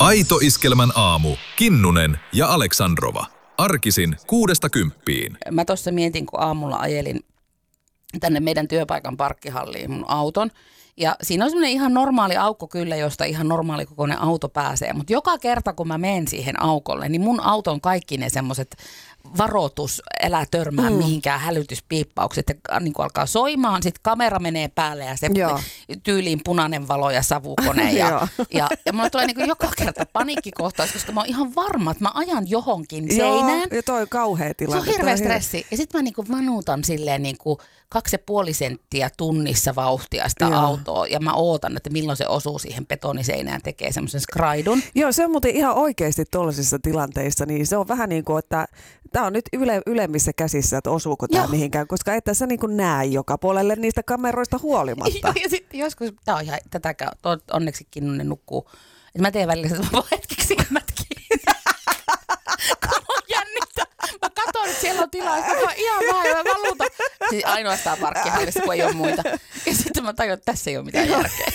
Aito Iskelmän aamu. Kinnunen ja Aleksandrova. Arkisin 6–10. Mä tuossa mietin, kun aamulla ajelin tänne meidän työpaikan parkkihalliin mun auton. Ja siinä on semmoinen ihan normaali aukko kyllä, josta ihan normaali kokoinen auto pääsee. Mutta joka kerta, kun mä menen siihen aukolle, niin mun auton kaikki ne semmoiset varoitus, älä törmää mihinkään hälytyspiippaukset. Ja niin kuin alkaa soimaan, sitten kamera menee päälle ja se tyyliin punainen valo ja savukone. ja mulla tulee niin kuin joka kerta paniikkikohtaus, koska mä oon ihan varma, että mä ajan johonkin seinään. Ja toi on kauhea tilanne. Se on hirveä stressi. Ja sitten mä niin kuin vanuutan silleen niin kuin 2,5 senttiä tunnissa vauhtia sitä autoa. Ja mä ootan, että milloin se osuu siihen betoniseinään, tekee semmoisen skraidun. Joo, se on muuten ihan oikeasti tuollaisissa tilanteissa, niin se on vähän niin kuin, että tämä on nyt ylemmissä käsissä, että osuuko tämä mihinkään, koska et sä niin kuin näe joka puolelle niistä kameroista huolimatta. Joo, ja sitten joskus, tämä on ihan tätäkään, onneksi Kinnunen nukkuu, että mä teen välillä, että mä hetkeksi silmätkin. Kun on jännittää. Mä katson, että siellä on tilaa, että mä ihan vähän ja mä valuutan. Siis ainoastaan parkkihallissa, kun ei ole muita. Ja sitten mä tajun, että tässä ei ole mitään järkeä.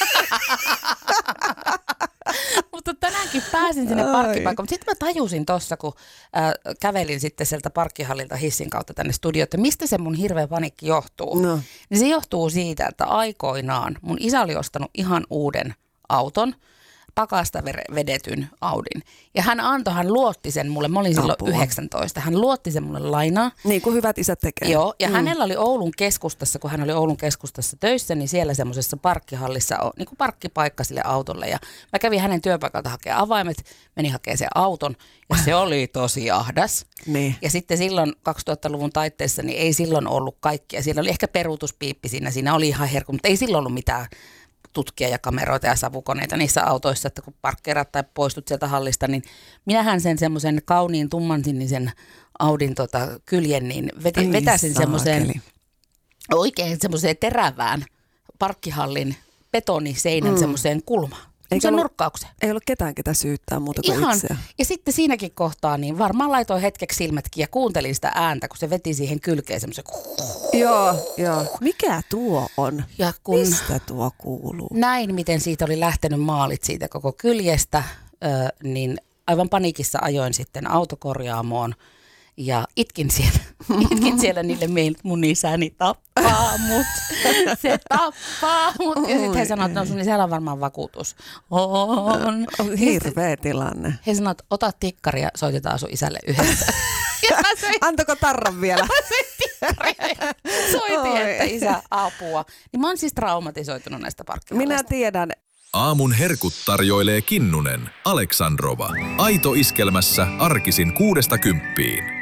Mutta tänäänkin pääsin sinne parkkipaikkaan. Mutta sitten mä tajusin tuossa, kun kävelin sitten sieltä parkkihallilta hissin kautta tänne studioon, että mistä se mun hirveä panikki johtuu. No. Niin se johtuu siitä, että aikoinaan mun isä oli ostanut ihan uuden auton, pakasta vedetyn Audin. Ja hän luotti sen mulle, mä olin silloin 19, hän luotti sen mulle lainaa. Niin kuin hyvät isät tekee. Joo, ja hänellä oli Oulun keskustassa, kun hän oli Oulun keskustassa töissä, niin siellä semmoisessa parkkihallissa on niin kuin parkkipaikka sille autolle. Ja mä kävin hänen työpaikalta hakemaan avaimet, menin hakemaan sen auton, ja se oli tosi ahdas. Niin. Ja sitten silloin 2000-luvun taitteessa, niin ei silloin ollut kaikkia. Siellä oli ehkä peruutuspiippi siinä oli ihan herkku, mutta ei silloin ollut mitään tutkia ja kameroita ja savukoneita niissä autoissa, että kun parkkeerat tai poistut sieltä hallista, niin minähän sen semmoisen kauniin tummansinisen Audin kyljen, niin vetäsin semmoiseen oikein semmoiseen terävään parkkihallin betoniseinän semmoiseen kulmaan. Sen nurkkaukseen. Ei ollut ketään, ketä syyttää muuta kuin ihan itseä. Ja sitten siinäkin kohtaa, niin varmaan laitoin hetkeksi silmätkin ja kuuntelin sitä ääntä, kun se veti siihen kylkeen semmoisen. Joo. Mikä tuo on? Ja mistä tuo kuuluu? Näin, miten siitä oli lähtenyt maalit siitä koko kyljestä, niin aivan paniikissa ajoin sitten autokorjaamoon. Ja itkin siellä niille mun isäni tappaa mut. Se tappaa mut. Ja sitten he sanoivat, että no sun isällä on varmaan vakuutus. On. Hirveä tilanne. He sanoivat, että ota tikkari ja soitetaan sun isälle yhdessä. Antako tarran vielä? Mä söin tikkaria ja soitin, että isä apua. Niin mä oon siis traumatisoitunut näistä parkkihalleista. Minä tiedän. Aamun herkut tarjoilee Kinnunen, Aleksandrova. Aito Iskelmässä arkisin 6–10.